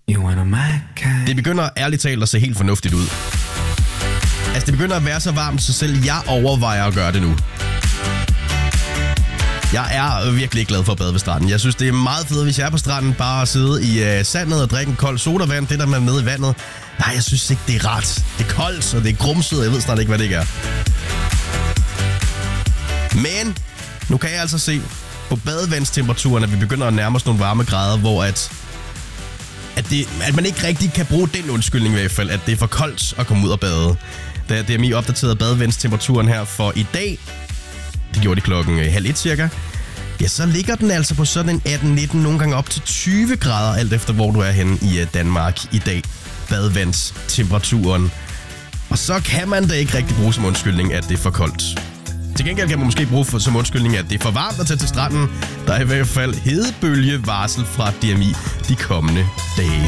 Det begynder ærligt talt at se helt fornuftigt ud. Altså, det begynder at være så varmt, så selv jeg overvejer at gøre det nu. Jeg er virkelig glad for at bade ved stranden. Jeg synes, det er meget fedt, hvis jeg er på stranden, bare at sidde i sandet og drikke en kold sodavand. Det der man med i vandet. Nej, jeg synes ikke, det er rart. Det er koldt, og det er grumset. Jeg ved snart ikke, hvad det er. Men nu kan jeg altså se på badevandstemperaturen, at vi begynder at nærme os nogle varmegrader, hvor at man ikke rigtig kan bruge den undskyldning i hvert fald, at det er for koldt at komme ud og bade. Da DMI opdaterede badevandstemperaturen her for i dag, det gjorde de klokken 12:30 cirka, ja, så ligger den altså på sådan en 18-19, nogle gange op til 20 grader, alt efter hvor du er henne i Danmark i dag. Badevandstemperaturen. Og så kan man da ikke rigtig bruge som undskyldning, at det er for koldt. Til gengæld kan man måske bruge som undskyldning, at det er for varmt at tage til stranden. Der er i hvert fald hedebølgevarsel fra DMI de kommende dage.